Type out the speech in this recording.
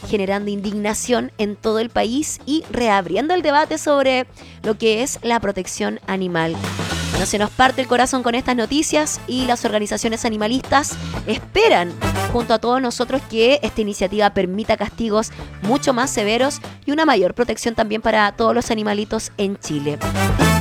generando indignación en todo el país y reabriendo el debate sobre lo que es la protección animal. Bueno, se nos parte el corazón con estas noticias y las organizaciones animalistas esperan junto a todos nosotros que esta iniciativa permita castigos mucho más severos y una mayor protección también para todos los animalitos en Chile.